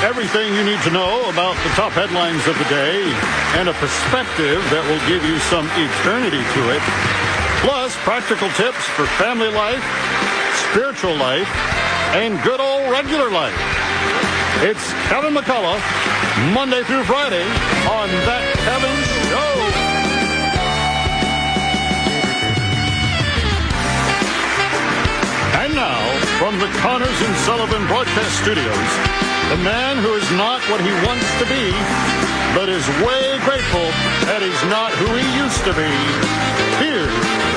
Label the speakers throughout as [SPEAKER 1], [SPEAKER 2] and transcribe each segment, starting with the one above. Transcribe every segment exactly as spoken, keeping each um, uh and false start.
[SPEAKER 1] Everything you need to know about the top headlines of the day and a perspective that will give you some eternity to it. Plus, practical tips for family life, spiritual life, and good old regular life. It's Kevin McCullough, Monday through Friday on That Kevin Show. And now, from the Connors and Sullivan Broadcast Studios, the man who is not what he wants to be, but is way grateful that he's not who he used to be. Here's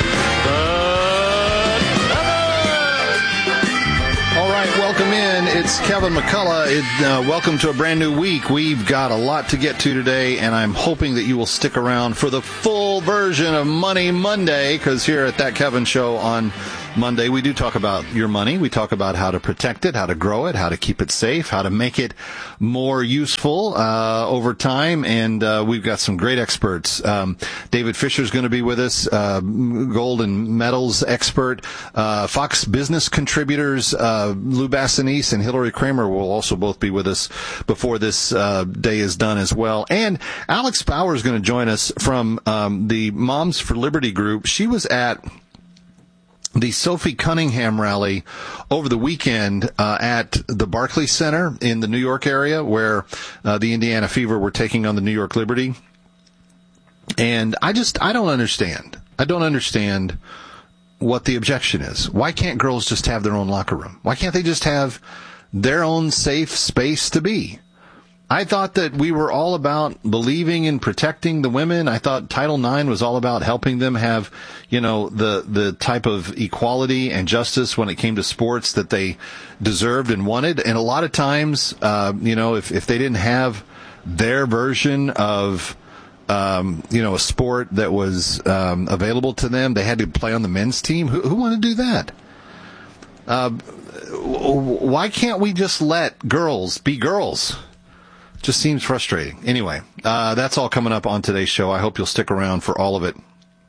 [SPEAKER 1] the
[SPEAKER 2] All right, welcome in. It's Kevin McCullough. It, uh, welcome to a brand new week. We've got a lot to get to today, and I'm hoping that you will stick around for the full version of Money Monday, because here at That Kevin Show on Monday, we do talk about your money. We talk about how to protect it, how to grow it, how to keep it safe, how to make it more useful uh, over time. And uh, we've got some great experts. Um, David Fisher is going to be with us, uh, gold and metals expert. Uh, Fox Business contributors uh, Lou Bassanese and Hillary Kramer will also both be with us before this uh, day is done as well. And Alex Bauer is going to join us from um, the Moms for Liberty group. She was at the Sophie Cunningham rally over the weekend uh, at the Barclays Center in the New York area, where uh, the Indiana Fever were taking on the New York Liberty. And I just, I don't understand. I don't understand what the objection is. Why can't girls just have their own locker room? Why can't they just have their own safe space to be? I thought that we were all about believing in protecting the women. I thought Title nine was all about helping them have, you know, the, the type of equality and justice when it came to sports that they deserved and wanted. And a lot of times, uh, you know, if, if they didn't have their version of, um, you know, a sport that was, um, available to them, they had to play on the men's team. Who, who wanted to do that? Uh, why can't we just let girls be girls? Just seems frustrating. Anyway, uh, that's all coming up on today's show. I hope you'll stick around for all of it.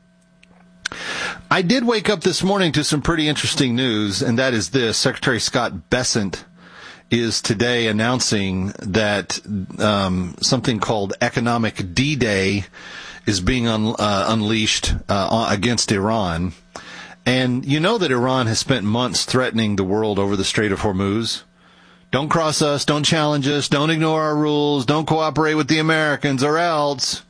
[SPEAKER 2] I did wake up this morning to some pretty interesting news, and that is this. Secretary Scott Bessent is today announcing that um, something called Economic D-Day is being un- uh, unleashed uh, against Iran. And you know that Iran has spent months threatening the world over the Strait of Hormuz. Don't cross us, don't challenge us, don't ignore our rules, don't cooperate with the Americans, or else.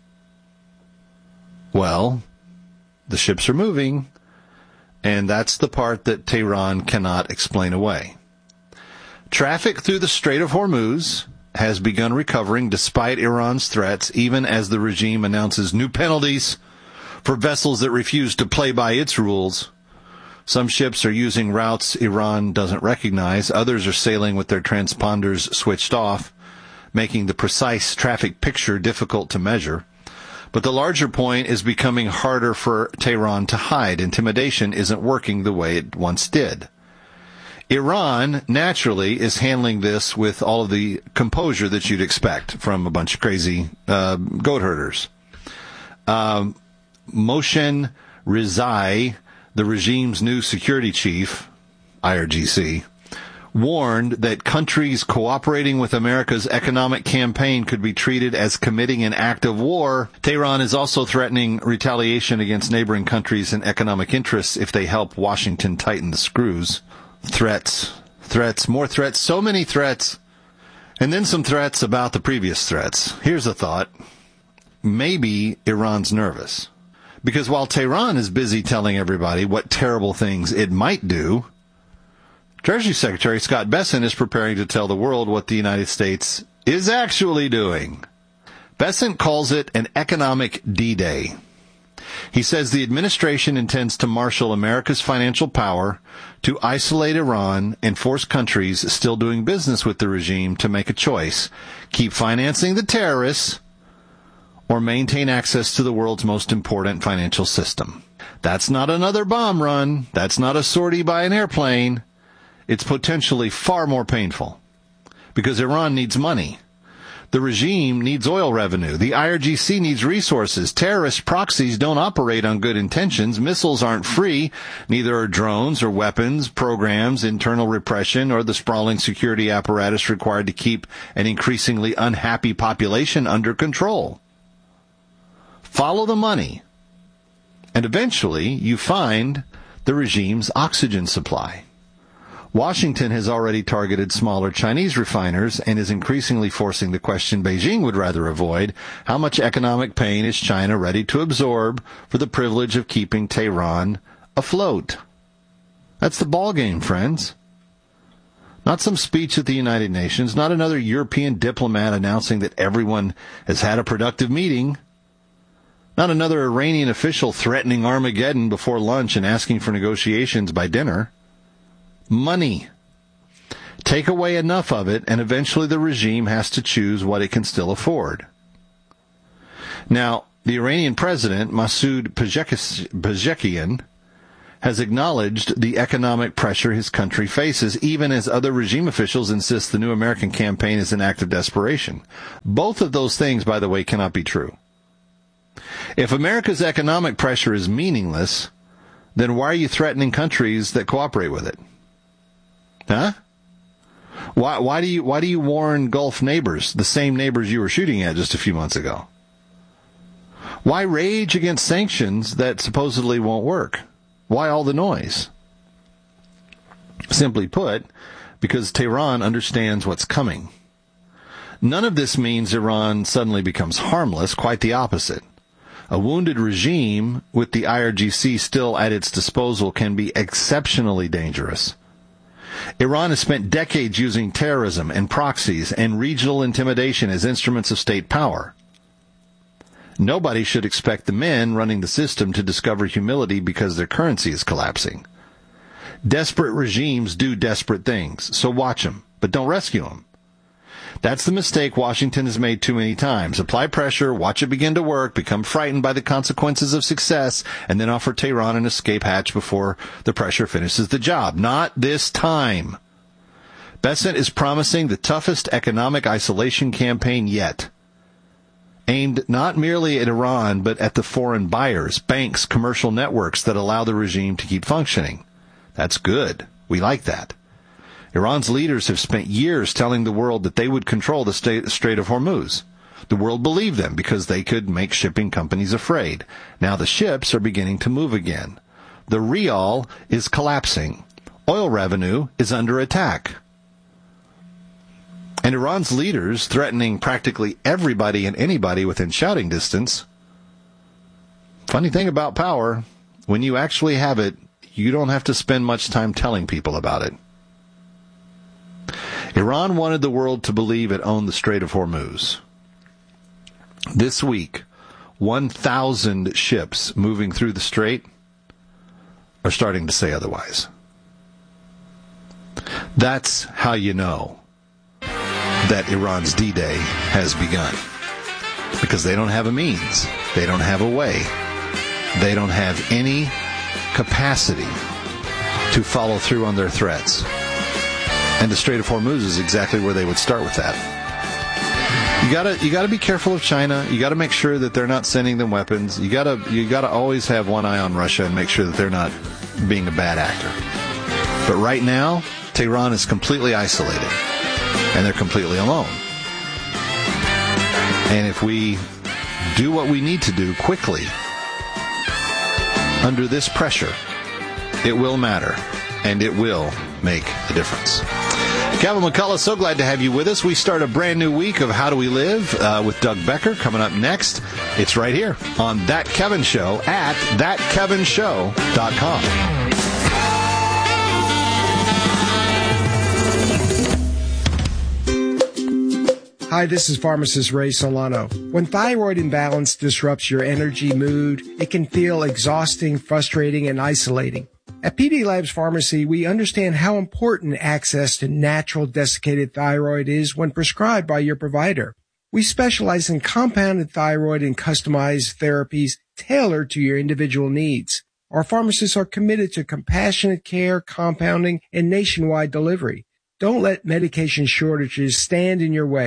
[SPEAKER 2] Well, the ships are moving, and that's the part that Tehran cannot explain away. Traffic through the Strait of Hormuz has begun recovering despite Iran's threats, even as the regime announces new penalties for vessels that refuse to play by its rules. Some ships are using routes Iran doesn't recognize. Others are sailing with their transponders switched off, making the precise traffic picture difficult to measure. But the larger point is becoming harder for Tehran to hide. Intimidation isn't working the way it once did. Iran, naturally, is handling this with all of the composure that you'd expect from a bunch of crazy uh, goat herders. Um, Mohsen Rizai, the regime's new security chief, I R G C, warned that countries cooperating with America's economic campaign could be treated as committing an act of war. Tehran is also threatening retaliation against neighboring countries and economic interests if they help Washington tighten the screws. Threats, threats, more threats, so many threats, and then some threats about the previous threats. Here's a thought. Maybe Iran's nervous. Because while Tehran is busy telling everybody what terrible things it might do, Treasury Secretary Scott Bessent is preparing to tell the world what the United States is actually doing. Bessent calls it an economic D-Day. He says the administration intends to marshal America's financial power to isolate Iran and force countries still doing business with the regime to make a choice. Keep financing the terrorists or maintain access to the world's most important financial system. That's not another bomb run. That's not a sortie by an airplane. It's potentially far more painful because Iran needs money. The regime needs oil revenue. The I R G C needs resources. Terrorist proxies don't operate on good intentions. Missiles aren't free. Neither are drones or weapons, programs, internal repression, or the sprawling security apparatus required to keep an increasingly unhappy population under control. Follow the money, and eventually you find the regime's oxygen supply. Washington has already targeted smaller Chinese refiners and is increasingly forcing the question Beijing would rather avoid: how much economic pain is China ready to absorb for the privilege of keeping Tehran afloat? That's the ballgame, friends. Not some speech at the United Nations, not another European diplomat announcing that everyone has had a productive meeting, not another Iranian official threatening Armageddon before lunch and asking for negotiations by dinner. Money. Take away enough of it, and eventually the regime has to choose what it can still afford. Now, the Iranian president, Masoud Pezeshkian, has acknowledged the economic pressure his country faces, even as other regime officials insist the new American campaign is an act of desperation. Both of those things, by the way, cannot be true. If America's economic pressure is meaningless, then why are you threatening countries that cooperate with it? Huh? Why, why do you, why do you warn Gulf neighbors, the same neighbors you were shooting at just a few months ago? Why rage against sanctions that supposedly won't work? Why all the noise? Simply put, because Tehran understands what's coming. None of this means Iran suddenly becomes harmless, quite the opposite. A wounded regime with the I R G C still at its disposal can be exceptionally dangerous. Iran has spent decades using terrorism and proxies and regional intimidation as instruments of state power. Nobody should expect the men running the system to discover humility because their currency is collapsing. Desperate regimes do desperate things, so watch them, but don't rescue them. That's the mistake Washington has made too many times. Apply pressure, watch it begin to work, become frightened by the consequences of success, and then offer Tehran an escape hatch before the pressure finishes the job. Not this time. Bessent is promising the toughest economic isolation campaign yet, aimed not merely at Iran, but at the foreign buyers, banks, commercial networks that allow the regime to keep functioning. That's good. We like that. Iran's leaders have spent years telling the world that they would control the Strait of Hormuz. The world believed them because they could make shipping companies afraid. Now the ships are beginning to move again. The rial is collapsing. Oil revenue is under attack. And Iran's leaders, threatening practically everybody and anybody within shouting distance. Funny thing about power, when you actually have it, you don't have to spend much time telling people about it. Iran wanted the world to believe it owned the Strait of Hormuz. This week, one thousand ships moving through the strait are starting to say otherwise. That's how you know that Iran's D-Day has begun. Because they don't have a means. They don't have a way. They don't have any capacity to follow through on their threats. And the Strait of Hormuz is exactly where they would start with that. You gotta, you gotta be careful of China. You gotta make sure that they're not sending them weapons. You gotta, you gotta always have one eye on Russia and make sure that they're not being a bad actor. But right now, Tehran is completely isolated, and they're completely alone. And if we do what we need to do quickly, under this pressure, it will matter, and it will make a difference. Kevin McCullough, so glad to have you with us. We start a brand new week of How Do We Live uh, with Doug Becker coming up next. It's right here on That Kevin Show at that kevin show dot com.
[SPEAKER 3] Hi, this is pharmacist Ray Solano. When thyroid imbalance disrupts your energy, mood, it can feel exhausting, frustrating, and isolating. At P D Labs Pharmacy, we understand how important access to natural desiccated thyroid is when prescribed by your provider. We specialize in compounded thyroid and customized therapies tailored to your individual needs. Our pharmacists are committed to compassionate care, compounding, and nationwide delivery. Don't let medication shortages stand in your way,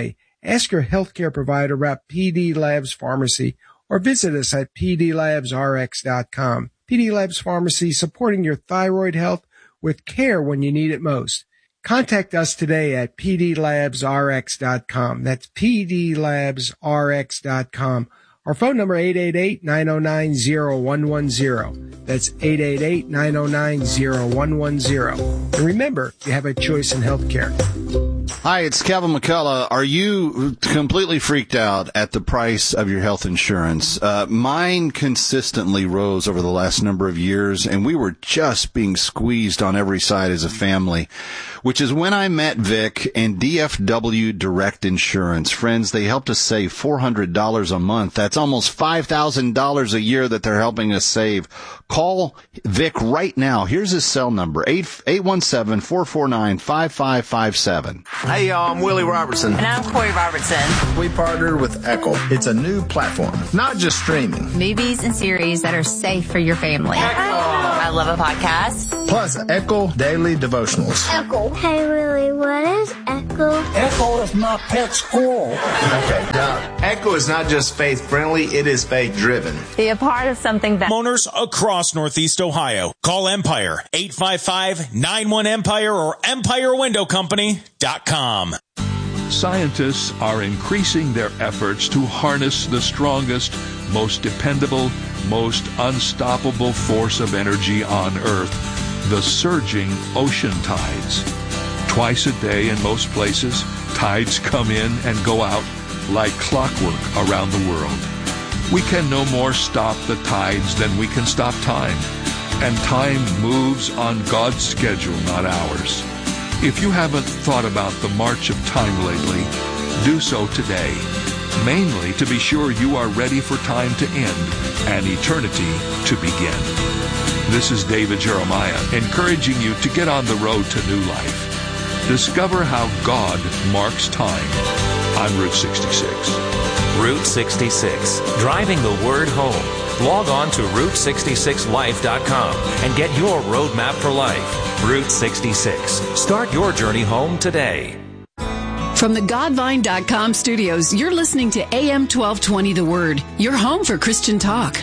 [SPEAKER 3] Ask your healthcare provider about P D Labs Pharmacy or visit us at p d labs r x dot com. P D Labs Pharmacy, supporting your thyroid health with care when you need it most. Contact us today at p d labs r x dot com. That's p d labs r x dot com. Our phone number, eight eight eight, nine oh nine, oh one one oh. That's eight eight eight, nine oh nine, oh one one oh. And remember, you have a choice in healthcare.
[SPEAKER 2] Hi, it's Kevin McCullough. Are you completely freaked out at the price of your health insurance? Uh, mine consistently rose over the last number of years, and we were just being squeezed on every side as a family, which is when I met Vic and D F W Direct Insurance. Friends, they helped us save four hundred dollars a month. That's almost five thousand dollars a year that they're helping us save. Call Vic right now. Here's his cell number, eight one seven, four four nine, five five five seven.
[SPEAKER 4] Hey, y'all, I'm Willie Robertson.
[SPEAKER 5] And I'm Corey Robertson.
[SPEAKER 4] We partnered with Echo. It's a new platform, not just streaming.
[SPEAKER 5] Movies and series that are safe for your family. Echo. I love a podcast.
[SPEAKER 4] Plus, Echo Daily Devotionals.
[SPEAKER 6] Echo. Hey, Willie, what is Echo?
[SPEAKER 7] Echo is my pet squirrel.
[SPEAKER 4] Okay, now, Echo is not just faith-friendly, it is faith-driven.
[SPEAKER 5] Be a part of something that...
[SPEAKER 8] Owners across Northeast Ohio. Call Empire, eight five five, nine one, Empire or empire window company dot com.
[SPEAKER 9] Scientists are increasing their efforts to harness the strongest, most dependable, most unstoppable force of energy on Earth, the surging ocean tides. Twice a day in most places, tides come in and go out like clockwork around the world. We can no more stop the tides than we can stop time. And time moves on God's schedule, not ours. If you haven't thought about the march of time lately, do so today. Mainly to be sure you are ready for time to end and eternity to begin. This is David Jeremiah, encouraging you to get on the road to new life. Discover how God marks time on Route sixty-six.
[SPEAKER 10] Route sixty-six, driving the word home. Log on to route sixty-six life dot com and get your roadmap for life. Route sixty-six. Start your journey home today.
[SPEAKER 11] From the Godvine dot com studios, you're listening to A M twelve twenty The Word, your home for Christian talk.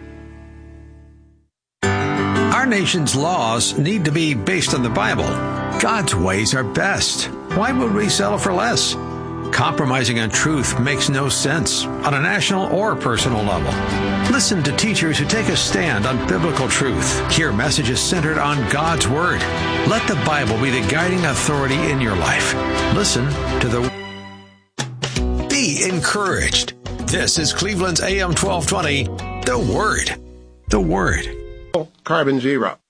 [SPEAKER 12] Our nation's laws need to be based on the Bible. God's ways are best. Why would we settle for less? Compromising on truth makes no sense on a national or personal level. Listen to teachers who take a stand on biblical truth. Hear messages centered on God's Word. Let the Bible be the guiding authority in your life. Listen to the... Be encouraged. This is Cleveland's A M twelve twenty, The Word. The Word.
[SPEAKER 13] Carbon Zero.